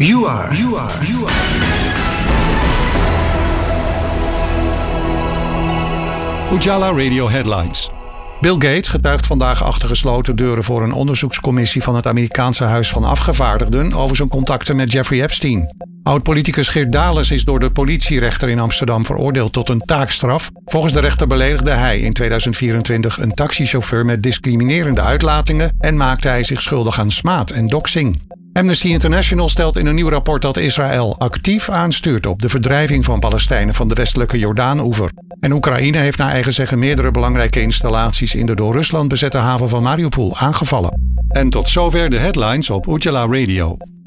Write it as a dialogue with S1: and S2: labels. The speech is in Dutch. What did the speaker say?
S1: You are.
S2: Ujala Radio Headlines. Bill Gates getuigt vandaag achter gesloten deuren voor een onderzoekscommissie van het Amerikaanse Huis van Afgevaardigden over zijn contacten met Jeffrey Epstein. Oud-politicus Geert Dales is door de politierechter in Amsterdam veroordeeld tot een taakstraf. Volgens de rechter beledigde hij in 2024 een taxichauffeur met discriminerende uitlatingen en maakte hij zich schuldig aan smaad en doxing. Amnesty International stelt in een nieuw rapport dat Israël actief aanstuurt op de verdrijving van Palestijnen van de westelijke Jordaan-oever. En Oekraïne heeft naar eigen zeggen meerdere belangrijke installaties in de door Rusland bezette haven van Mariupol aangevallen. En tot zover de headlines op Ujala Radio.